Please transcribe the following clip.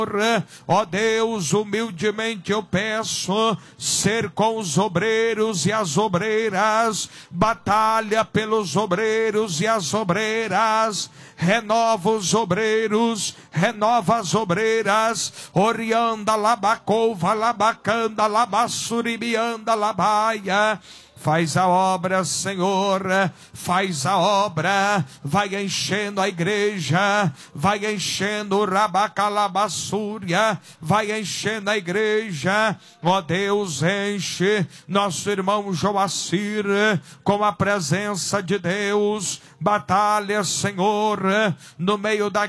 Ó Deus, humildemente eu peço, ser com os obreiros e as obreiras, batalha pelos obreiros e as obreiras, renova os obreiros, renova as obreiras, orianda, labacova, labacanda, labassuribianda, labaia. Faz a obra, Senhor, faz a obra, vai enchendo a igreja, vai enchendo o rabacalabassúria, vai enchendo a igreja. Ó Deus, enche nosso irmão Joacir com a presença de Deus, batalha, Senhor, no meio da